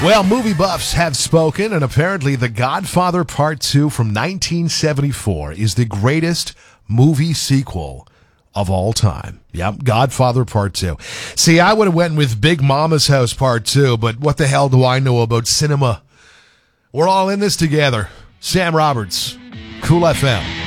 Well, movie buffs have spoken, and apparently The Godfather Part 2 from 1974 is the greatest movie sequel of all time. Yep, Godfather Part 2. See, I would have went with Big Mama's House Part 2, but what the hell do I know about cinema? We're all in this together. Sam Roberts, Cool FM.